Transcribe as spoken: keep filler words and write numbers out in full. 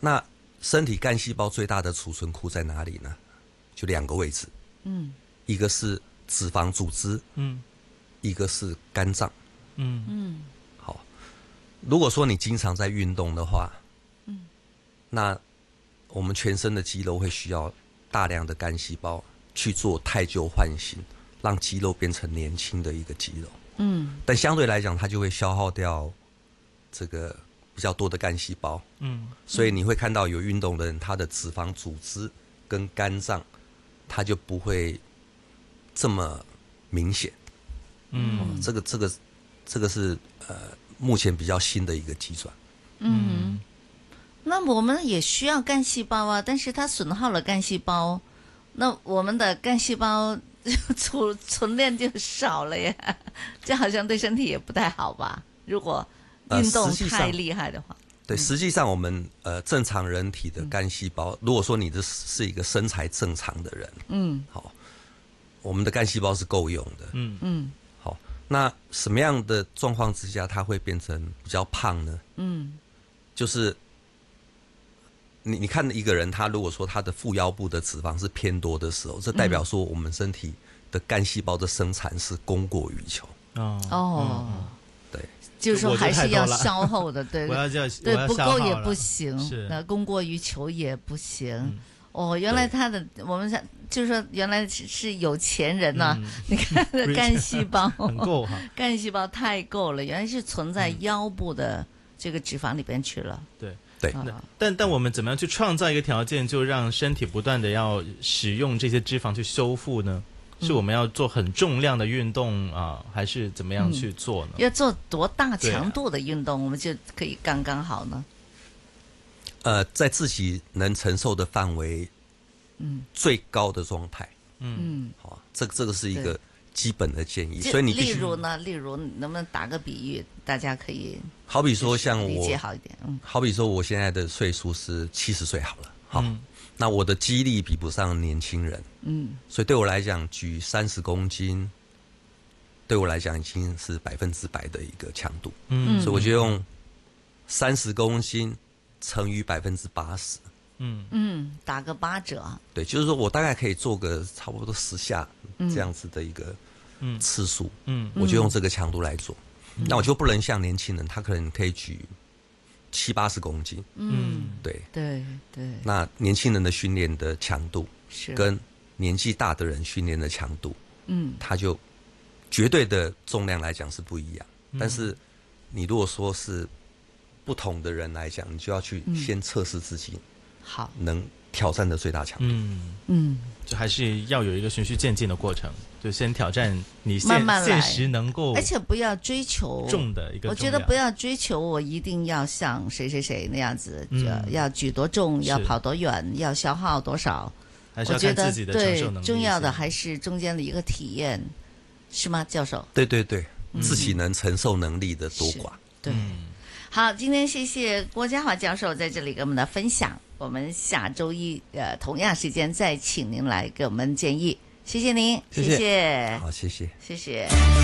那身体干细胞最大的储存库在哪里呢？就两个位置， 嗯， 一个是脂肪组织， 嗯， 一个是肝脏， 嗯嗯， 好，如果说你经常在运动的话， 嗯， 那我们全身的肌肉会需要大量的干细胞去做太旧换新，让肌肉变成年轻的一个肌肉， 嗯， 但相对来讲，它就会消耗掉这个比较多的干细胞， 嗯， 所以你会看到有运动的人，他的脂肪组织跟肝脏，它就不会这么明显。 嗯， 哦、这个这个这个是呃目前比较新的一个机转。 嗯，那我们也需要干细胞啊，但是它损耗了干细胞，那我们的干细胞储存量就少了呀，这好像对身体也不太好吧？如果运动太厉害的话。 呃、对，实际上我们呃正常人体的干细胞，嗯、如果说你这是一个身材正常的人， 嗯， 好，我们的干细胞是够用的， 嗯嗯， 好，那什么样的状况之下它会变成比较胖呢？ 嗯， 就是你你看一个人，他如果说他的腹腰部的脂肪是偏多的时候，这代表说我们身体的干细胞的生产是供过于求。 哦哦， 嗯、 对， 就是说还是要消耗的，对， 我要叫对，不够也不行， 是那供过于求也不行。 嗯、 哦，原来他的我们就是说原来是有钱人呐、啊嗯，你看干细胞很够哈， 干细胞太够了，原来是存在腰部的这个脂肪里边去了。 对。 对， 但但我们怎么样去创造一个条件，就让身体不断的要使用这些脂肪去修复呢？是我们要做很重量的运动啊，还是怎么样去做呢？ 嗯、要做多大强度的运动，啊、我们就可以刚刚好呢？ 呃，在自己能承受的范围，嗯，最高的状态， 嗯， 好，这个这个是一个基本的建议，所以你必须例如呢，例如能不能打个比喻，大家可以好比说像我理解好一点，嗯， 好比说我现在的岁数是七十岁好了，好。嗯，那我的肌力比不上年轻人，嗯，所以对我来讲，举三十公斤，对我来讲已经是百分之百的一个强度，嗯，所以我就用三十公斤乘以百分之八十， 嗯嗯，打个八折， 对，就是说我大概可以做个差不多十下这样子的一个次数，嗯，我就用这个强度来做，嗯、那我就不能像年轻人，他可能可以举七八十公斤， 嗯， 对对对。 那年轻人的训练的强度是跟年纪大的人训练的强度， 嗯， 他就绝对的重量来讲是不一样。嗯、但是你如果说是不同的人来讲，你就要去先测试自己， 好、 嗯、能挑战的最大强度。 嗯嗯， 就还是要有一个循序渐进的过程。就先挑战你现慢慢来现实能够， 而且不要追求重的一个， 我觉得不要追求我一定要像谁谁谁那样子，嗯、要举多重，要跑多远，要消耗多少。 还是要看自己的承受能力。 对，重要的还是中间的一个体验，是吗，教授？ 对对对，嗯、自己能承受能力的多寡。 对，嗯、好，今天谢谢郭家华教授在这里给我们的分享，我们下周一呃同样时间再请您来给我们建议。谢谢您， 谢谢谢， 好，谢谢， 谢谢。